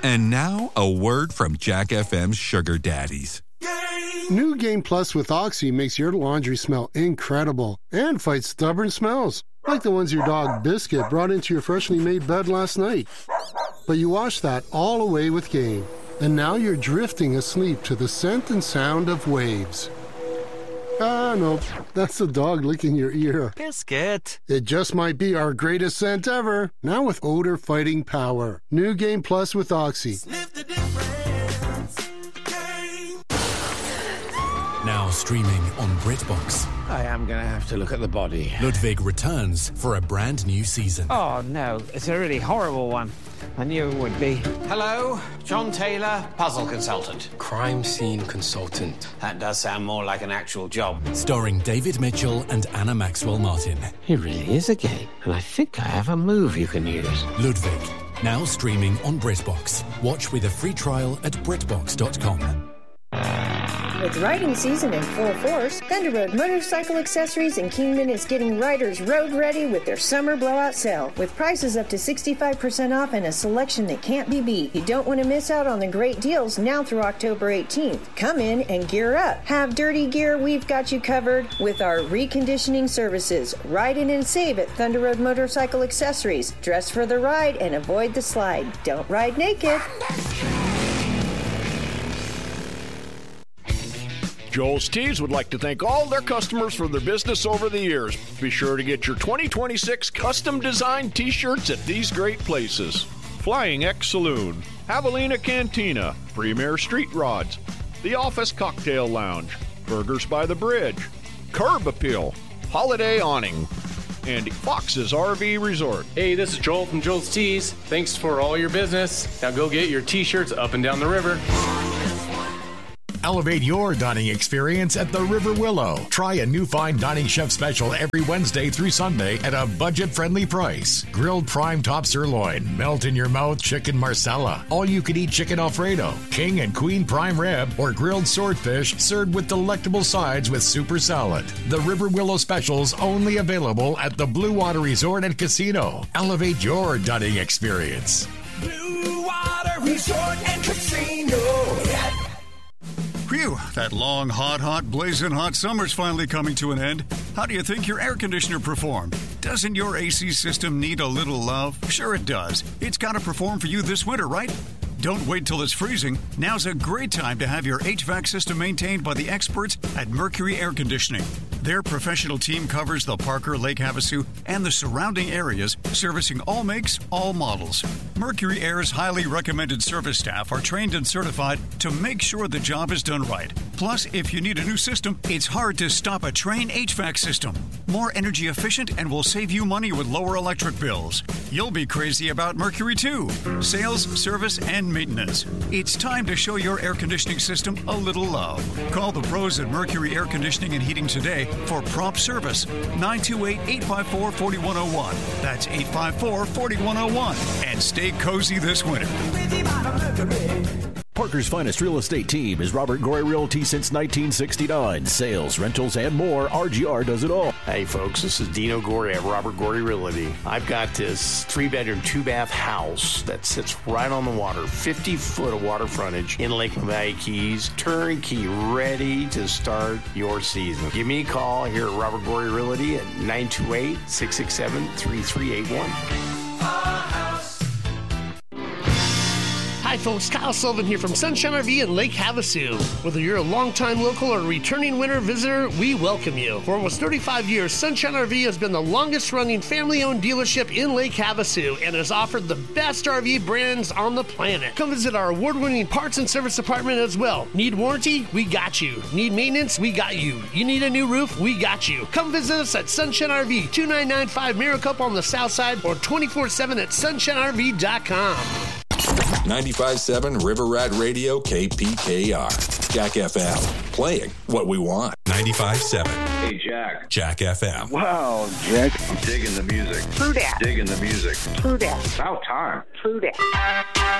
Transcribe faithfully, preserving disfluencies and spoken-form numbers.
And now, a word from Jack F M's Sugar Daddies. New Game Plus with Oxy makes your laundry smell incredible and fights stubborn smells, like the ones your dog Biscuit brought into your freshly made bed last night. But you wash that all away with Game, and now you're drifting asleep to the scent and sound of waves. Ah, no, that's the dog licking your ear. Biscuit. It just might be our greatest scent ever, now with odor-fighting power. New Game Plus with Oxy. Sniff the difference. Game. Now streaming on BritBox. I am going to have to look at the body. Ludwig returns for a brand new season. Oh, no. It's a really horrible one. I knew it would be. Hello, John Taylor, puzzle consultant. Crime scene consultant. That does sound more like an actual job. Starring David Mitchell and Anna Maxwell Martin. It really is a game, and I think I have a move you can use. Ludwig, now streaming on BritBox. Watch with a free trial at Britbox dot com. With riding season in full force, Thunder Road Motorcycle Accessories in Kingman is getting riders road ready with their summer blowout sale. With prices up to sixty-five percent off and a selection that can't be beat. You don't want to miss out on the great deals now through October eighteenth. Come in and gear up. Have dirty gear, we've got you covered with our reconditioning services. Ride in and save at Thunder Road Motorcycle Accessories. Dress for the ride and avoid the slide. Don't ride naked. Joel's Tees would like to thank all their customers for their business over the years. Be sure to get your twenty twenty-six custom designed t-shirts at these great places. Flying X Saloon, Javelina Cantina, Premier Street Rods, The Office Cocktail Lounge, Burgers by the Bridge, Curb Appeal, Holiday Awning, and Fox's R V Resort. Hey, this is Joel from Joel's Tees. Thanks for all your business. Now go get your t-shirts up and down the river. Elevate your dining experience at the River Willow. Try a new fine dining chef special every Wednesday through Sunday at a budget-friendly price. Grilled prime top sirloin, melt-in-your-mouth chicken marsala, all-you-can-eat chicken Alfredo, king and queen prime rib, or grilled swordfish served with delectable sides with super salad. The River Willow specials only available at the Blue Water Resort and Casino. Elevate your dining experience. Blue Water Resort and Casino. Yeah. Phew, that long, hot, hot, blazing hot summer's finally coming to an end. How do you think your air conditioner performed? Doesn't your A C system need a little love? Sure it does. It's got to perform for you this winter, right? Don't wait till it's freezing. Now's a great time to have your H V A C system maintained by the experts at Mercury Air Conditioning. Their professional team covers the Parker, Lake Havasu, and the surrounding areas, servicing all makes, all models. Mercury Air's highly recommended service staff are trained and certified to make sure the job is done right. Plus, if you need a new system, it's hard to stop a Trane H V A C system. More energy efficient and will save you money with lower electric bills. You'll be crazy about Mercury too. Sales, service, and maintenance. It's time to show your air conditioning system a little love. Call the pros at Mercury Air Conditioning and Heating today for prompt service. nine two eight, eight five four, four one zero one. That's eight five four, four one zero one. And stay cozy this winter. Parker's finest real estate team is Robert Gorey Realty since nineteen sixty-nine. Sales, rentals, and more. R G R does it all. Hey, folks, this is Dino Gorey at Robert Gorey Realty. I've got this three-bedroom, two-bath house that sits right on the water, fifty foot of water frontage in Lake Valley Keys. Turnkey, ready to start your season. Give me a call here at Robert Gorey Realty at nine two eight, six six seven, three three eight one. Hi folks, Kyle Sullivan here from Sunshine R V in Lake Havasu. Whether you're a longtime local or a returning winter visitor, we welcome you. For almost thirty-five years, Sunshine R V has been the longest running family-owned dealership in Lake Havasu and has offered the best R V brands on the planet. Come visit our award-winning parts and service department as well. Need warranty? We got you. Need maintenance? We got you. You need a new roof? We got you. Come visit us at Sunshine R V, two nine nine five Maricopa on the south side or twenty-four seven at sunshine R V dot com. ninety-five point seven River Rat Radio K P K R. Jack F M. Playing what we want. ninety-five point seven. Hey, Jack. Jack F M. Wow, Jack. I'm digging the music. True that. Digging the music. True that. About time. True that.